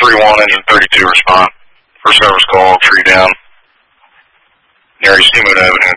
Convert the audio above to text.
31, engine 32, respond. For service call, tree down. Near East Moon Avenue.